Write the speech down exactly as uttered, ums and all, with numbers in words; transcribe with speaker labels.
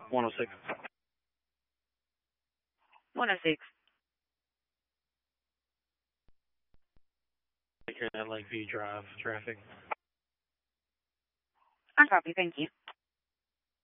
Speaker 1: one oh six.
Speaker 2: one oh six.
Speaker 1: Take care of that Lakeview Drive traffic.
Speaker 2: I copy. Thank you.